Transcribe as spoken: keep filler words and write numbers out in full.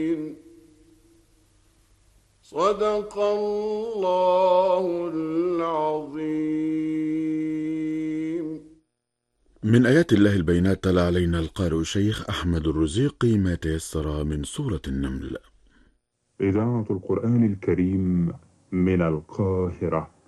صدق الله العظيم. من آيات الله البينات تلا علينا القارئ الشيخ أحمد الرزيقي ما تيسر من سورة النمل. إذاعة القرآن الكريم من القاهرة.